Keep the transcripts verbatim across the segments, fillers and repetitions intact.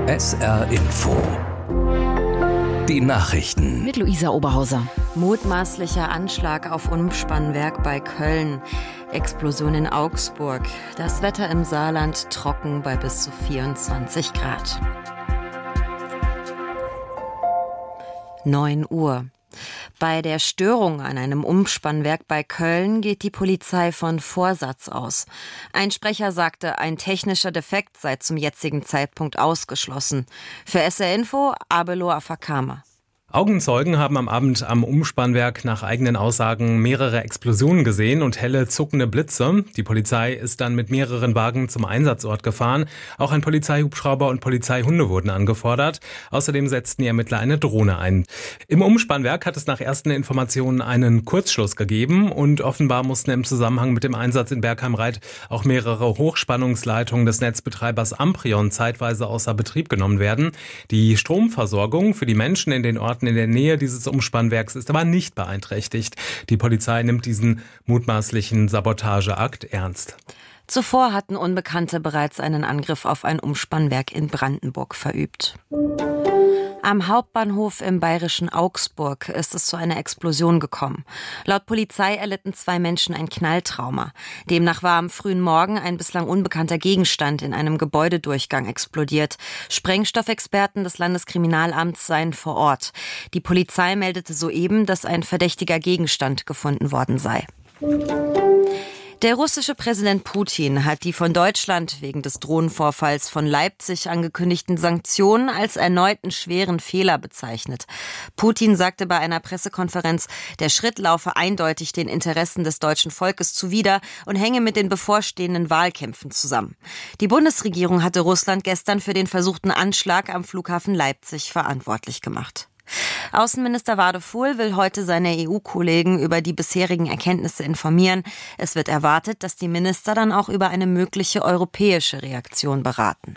S R Info. Die Nachrichten. Mit Luisa Oberhauser. Mutmaßlicher Anschlag auf Umspannwerk bei Köln. Explosion in Augsburg. Das Wetter im Saarland trocken bei bis zu vierundzwanzig Grad. neun Uhr. Bei der Störung an einem Umspannwerk bei Köln geht die Polizei von Vorsatz aus. Ein Sprecher sagte, ein technischer Defekt sei zum jetzigen Zeitpunkt ausgeschlossen. Für S R Info, Abelo Afakama. Augenzeugen haben am Abend am Umspannwerk nach eigenen Aussagen mehrere Explosionen gesehen und helle, zuckende Blitze. Die Polizei ist dann mit mehreren Wagen zum Einsatzort gefahren. Auch ein Polizeihubschrauber und Polizeihunde wurden angefordert. Außerdem setzten die Ermittler eine Drohne ein. Im Umspannwerk hat es nach ersten Informationen einen Kurzschluss gegeben und offenbar mussten im Zusammenhang mit dem Einsatz in Bergheim-Reit auch mehrere Hochspannungsleitungen des Netzbetreibers Amprion zeitweise außer Betrieb genommen werden. Die Stromversorgung für die Menschen in den Orten in der Nähe dieses Umspannwerks ist aber nicht beeinträchtigt. Die Polizei nimmt diesen mutmaßlichen Sabotageakt ernst. Zuvor hatten Unbekannte bereits einen Angriff auf ein Umspannwerk in Brandenburg verübt. Am Hauptbahnhof im bayerischen Augsburg ist es zu einer Explosion gekommen. Laut Polizei erlitten zwei Menschen ein Knalltrauma. Demnach war am frühen Morgen ein bislang unbekannter Gegenstand in einem Gebäudedurchgang explodiert. Sprengstoffexperten des Landeskriminalamts seien vor Ort. Die Polizei meldete soeben, dass ein verdächtiger Gegenstand gefunden worden sei. Der russische Präsident Putin hat die von Deutschland wegen des Drohnenvorfalls von Leipzig angekündigten Sanktionen als erneuten schweren Fehler bezeichnet. Putin sagte bei einer Pressekonferenz, der Schritt laufe eindeutig den Interessen des deutschen Volkes zuwider und hänge mit den bevorstehenden Wahlkämpfen zusammen. Die Bundesregierung hatte Russland gestern für den versuchten Anschlag am Flughafen Leipzig verantwortlich gemacht. Außenminister Wadefuhl will heute seine E U-Kollegen über die bisherigen Erkenntnisse informieren. Es wird erwartet, dass die Minister dann auch über eine mögliche europäische Reaktion beraten.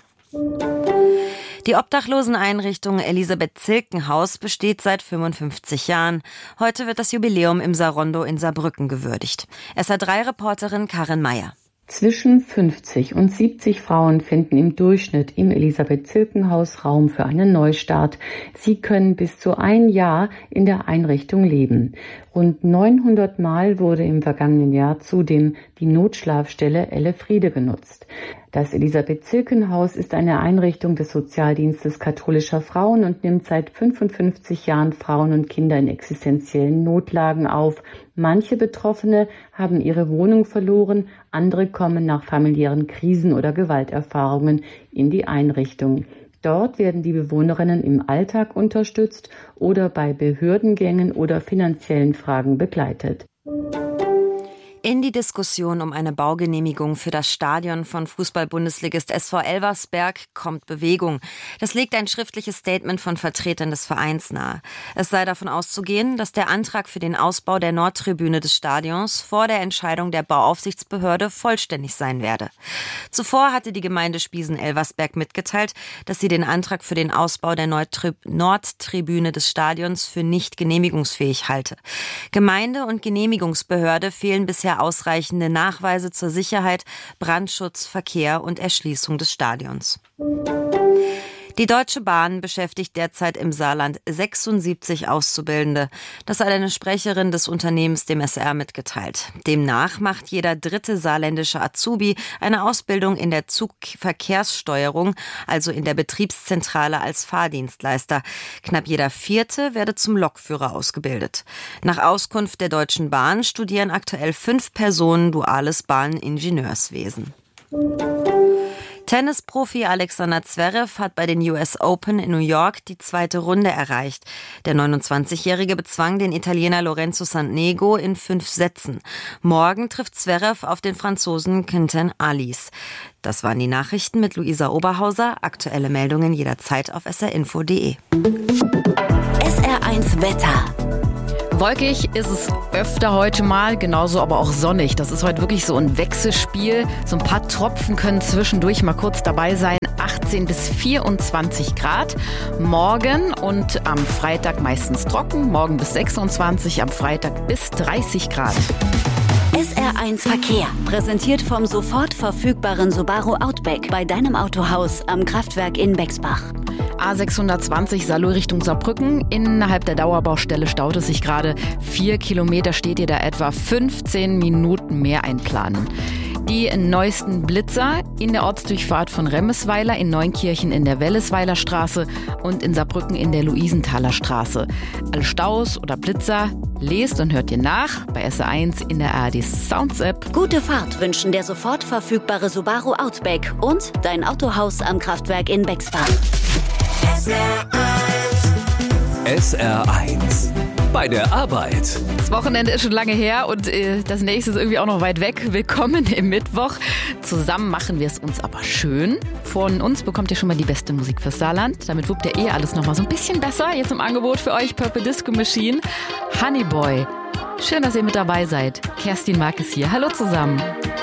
Die Obdachloseneinrichtung Elisabeth-Zilken-Haus besteht seit fünfundfünfzig Jahren. Heute wird das Jubiläum im Sarondo in Saarbrücken gewürdigt. S R drei Reporterin Karin Meyer. Zwischen fünfzig und siebzig Frauen finden im Durchschnitt im Elisabeth-Zilken-Haus Raum für einen Neustart. Sie können bis zu ein Jahr in der Einrichtung leben. Rund neunhundert Mal wurde im vergangenen Jahr zudem die Notschlafstelle Elefriede genutzt. Das Elisabeth-Zilken-Haus ist eine Einrichtung des Sozialdienstes katholischer Frauen und nimmt seit fünfundfünfzig Jahren Frauen und Kinder in existenziellen Notlagen auf. Manche Betroffene haben ihre Wohnung verloren, andere kommen nach familiären Krisen oder Gewalterfahrungen in die Einrichtung. Dort werden die Bewohnerinnen im Alltag unterstützt oder bei Behördengängen oder finanziellen Fragen begleitet. In die Diskussion um eine Baugenehmigung für das Stadion von Fußball-Bundesligist S V Elversberg kommt Bewegung. Das legt ein schriftliches Statement von Vertretern des Vereins nahe. Es sei davon auszugehen, dass der Antrag für den Ausbau der Nordtribüne des Stadions vor der Entscheidung der Bauaufsichtsbehörde vollständig sein werde. Zuvor hatte die Gemeinde Spiesen-Elversberg mitgeteilt, dass sie den Antrag für den Ausbau der Nordtribüne des Stadions für nicht genehmigungsfähig halte. Gemeinde und Genehmigungsbehörde fehlen bisher ausreichende Nachweise zur Sicherheit, Brandschutz, Verkehr und Erschließung des Stadions. Die Deutsche Bahn beschäftigt derzeit im Saarland sechsundsiebzig Auszubildende. Das hat eine Sprecherin des Unternehmens dem S R mitgeteilt. Demnach macht jeder dritte saarländische Azubi eine Ausbildung in der Zugverkehrssteuerung, also in der Betriebszentrale als Fahrdienstleister. Knapp jeder vierte werde zum Lokführer ausgebildet. Nach Auskunft der Deutschen Bahn studieren aktuell fünf Personen duales Bahningenieurswesen. Tennisprofi Alexander Zverev hat bei den U S Open in New York die zweite Runde erreicht. Der neunundzwanzigjährige bezwang den Italiener Lorenzo Sonego in fünf Sätzen. Morgen trifft Zverev auf den Franzosen Quentin Halys. Das waren die Nachrichten mit Luisa Oberhauser. Aktuelle Meldungen jederzeit auf s r info punkt d e. S R eins Wetter. Wolkig ist es öfter heute mal, genauso aber auch sonnig. Das ist heute wirklich so ein Wechselspiel. So ein paar Tropfen können zwischendurch mal kurz dabei sein. achtzehn bis vierundzwanzig Grad. Morgen und am Freitag meistens trocken. Morgen bis sechsundzwanzig, am Freitag bis dreißig Grad. S R eins Verkehr. Präsentiert vom sofort verfügbaren Subaru Outback bei deinem Autohaus am Kraftwerk in Bexbach. A sechshundertzwanzig Saarlouis Richtung Saarbrücken. Innerhalb der Dauerbaustelle staut es sich gerade. Vier Kilometer steht ihr da etwa fünfzehn Minuten mehr einplanen. Die neuesten Blitzer in der Ortsdurchfahrt von Remmesweiler, in Neunkirchen in der Wellesweiler Straße und in Saarbrücken in der Luisenthaler Straße. Alle Staus oder Blitzer lest und hört ihr nach bei S R eins in der A R D Sounds App. Gute Fahrt wünschen der sofort verfügbare Subaru Outback und dein Autohaus am Kraftwerk in Bexbach. S R eins. Bei der Arbeit. Das Wochenende ist schon lange her und äh, das nächste ist irgendwie auch noch weit weg. Willkommen im Mittwoch. Zusammen machen wir es uns aber schön. Von uns bekommt ihr schon mal die beste Musik fürs Saarland. Damit wuppt ihr eh alles noch mal so ein bisschen besser. Jetzt im Angebot für euch Purple Disco Machine, Honey Boy. Schön, dass ihr mit dabei seid. Kerstin Mark ist hier. Hallo zusammen.